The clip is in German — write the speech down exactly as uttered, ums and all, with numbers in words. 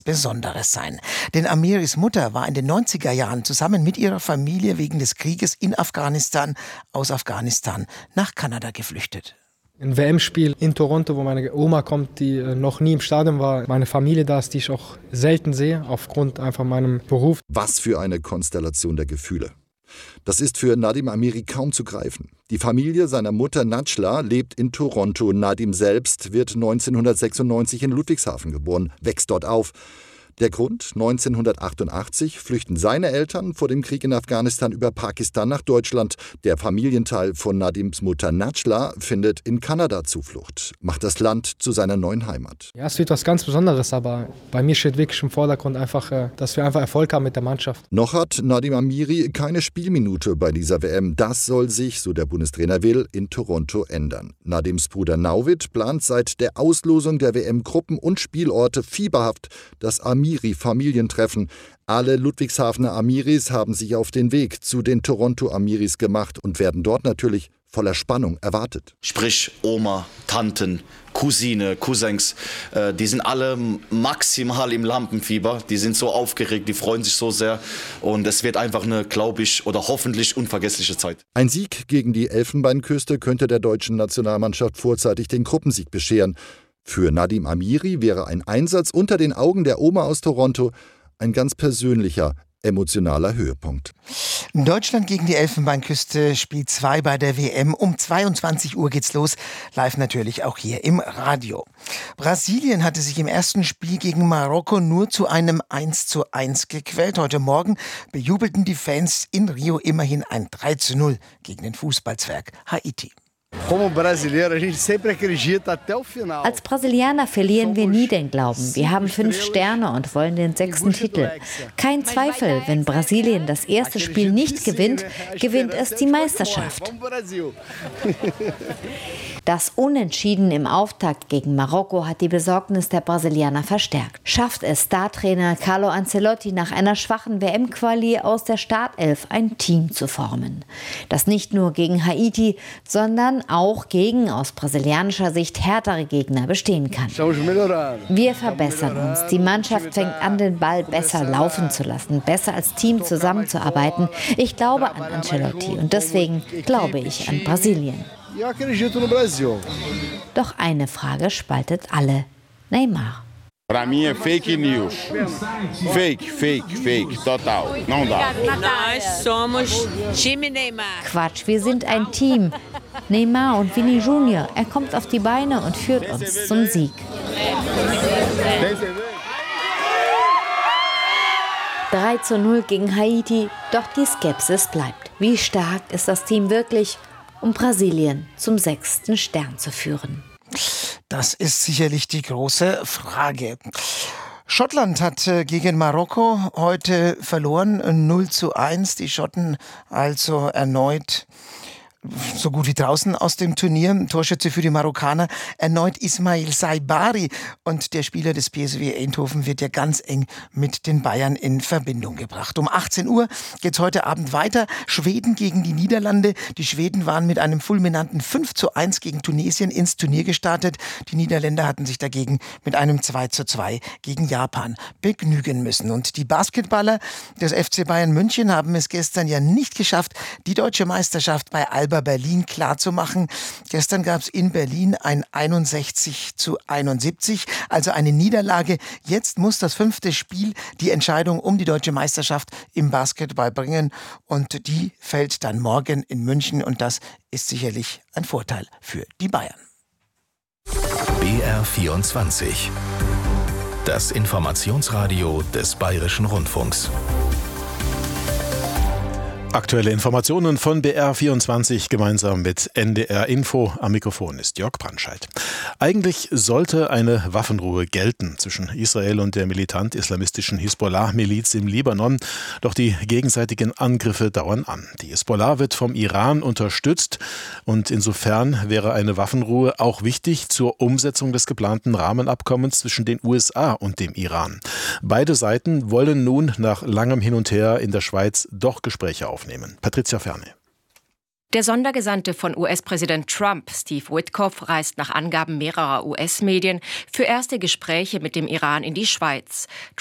Besonderes sein. Denn Amiris Mutter war in den neunziger Jahren zusammen mit ihrer Familie wegen des Krieges in Afghanistan aus Afghanistan nach Kanada geflüchtet. Ein W M-Spiel in Toronto, wo meine Oma kommt, die noch nie im Stadion war. Meine Familie da ist, die ich auch selten sehe, aufgrund einfach meinem Beruf. Was für eine Konstellation der Gefühle. Das ist für Nadim Amiri kaum zu greifen. Die Familie seiner Mutter Najla lebt in Toronto. Nadim selbst wird neunzehnhundertsechsundneunzig in Ludwigshafen geboren, wächst dort auf. Der Grund? neunzehnhundertachtundachtzig flüchten seine Eltern vor dem Krieg in Afghanistan über Pakistan nach Deutschland. Der Familienteil von Nadims Mutter Najla findet in Kanada Zuflucht, macht das Land zu seiner neuen Heimat. Ja, es wird was ganz Besonderes, aber bei mir steht wirklich im Vordergrund einfach, dass wir einfach Erfolg haben mit der Mannschaft. Noch hat Nadim Amiri keine Spielminute bei dieser W M. Das soll sich, so der Bundestrainer will, in Toronto ändern. Nadims Bruder Nauwit plant seit der Auslosung der W M Gruppen und Spielorte fieberhaft das Amiri-Familientreffen. Alle Ludwigshafener Amiris haben sich auf den Weg zu den Toronto-Amiris gemacht und werden dort natürlich voller Spannung erwartet. Sprich Oma, Tanten, Cousine, Cousins, äh, die sind alle maximal im Lampenfieber. Die sind so aufgeregt, die freuen sich so sehr. Und es wird einfach eine, glaube ich, oder hoffentlich unvergessliche Zeit. Ein Sieg gegen die Elfenbeinküste könnte der deutschen Nationalmannschaft vorzeitig den Gruppensieg bescheren. Für Nadim Amiri wäre ein Einsatz unter den Augen der Oma aus Toronto ein ganz persönlicher, emotionaler Höhepunkt. Deutschland gegen die Elfenbeinküste, Spiel zwei bei der W M. Um zweiundzwanzig Uhr geht's los, live natürlich auch hier im Radio. Brasilien hatte sich im ersten Spiel gegen Marokko nur zu einem eins zu eins gequält. Heute Morgen bejubelten die Fans in Rio immerhin ein drei zu null gegen den Fußballzwerg Haiti. Als Brasilianer verlieren wir nie den Glauben. Wir haben fünf Sterne und wollen den sechsten Titel. Kein Zweifel, wenn Brasilien das erste Spiel nicht gewinnt, gewinnt es die Meisterschaft. Das Unentschieden im Auftakt gegen Marokko hat die Besorgnis der Brasilianer verstärkt. Schafft es Startrainer Carlo Ancelotti nach einer schwachen W M-Quali aus der Startelf ein Team zu formen, das nicht nur gegen Haiti, sondern auch gegen aus brasilianischer Sicht härtere Gegner bestehen kann. Wir verbessern uns. Die Mannschaft fängt an, den Ball besser laufen zu lassen, besser als Team zusammenzuarbeiten. Ich glaube an Ancelotti und deswegen glaube ich an Brasilien. Doch eine Frage spaltet alle. Neymar. Para mim é fake news. Fake, fake, fake, total. Não dá. Nós somos time Neymar. Quatsch, wir sind ein Team. Neymar und Vini Junior. Er kommt auf die Beine und führt uns zum Sieg. drei zu null gegen Haiti, doch die Skepsis bleibt. Wie stark ist das Team wirklich, um Brasilien zum sechsten Stern zu führen? Das ist sicherlich die große Frage. Schottland hat gegen Marokko heute verloren, null zu eins. Die Schotten also erneut so gut wie draußen aus dem Turnier. Torschütze für die Marokkaner erneut Ismail Saibari. Und der Spieler des P S V Eindhoven wird ja ganz eng mit den Bayern in Verbindung gebracht. Um achtzehn Uhr geht's heute Abend weiter. Schweden gegen die Niederlande. Die Schweden waren mit einem fulminanten fünf zu eins gegen Tunesien ins Turnier gestartet. Die Niederländer hatten sich dagegen mit einem zwei zu zwei gegen Japan begnügen müssen. Und die Basketballer des F C Bayern München haben es gestern ja nicht geschafft, die deutsche Meisterschaft bei Alba Berlin klarzumachen. Gestern gab es in Berlin ein einundsechzig zu einundsiebzig, also eine Niederlage. Jetzt muss das fünfte Spiel die Entscheidung um die deutsche Meisterschaft im Basketball bringen und die fällt dann morgen in München und das ist sicherlich ein Vorteil für die Bayern. B R vierundzwanzig. Das Informationsradio des Bayerischen Rundfunks. Aktuelle Informationen von B R vierundzwanzig gemeinsam mit N D R Info. Am Mikrofon ist Jörg Brandscheid. Eigentlich sollte eine Waffenruhe gelten zwischen Israel und der militant-islamistischen Hisbollah-Miliz im Libanon. Doch die gegenseitigen Angriffe dauern an. Die Hisbollah wird vom Iran unterstützt und insofern wäre eine Waffenruhe auch wichtig zur Umsetzung des geplanten Rahmenabkommens zwischen den U S A und dem Iran. Beide Seiten wollen nun nach langem Hin und Her in der Schweiz doch Gespräche aufnehmen. Patricia Ferne. Der Sondergesandte von U S-Präsident Trump, Steve Witkoff, reist nach Angaben mehrerer U S-Medien für erste Gespräche mit dem Iran in die Schweiz.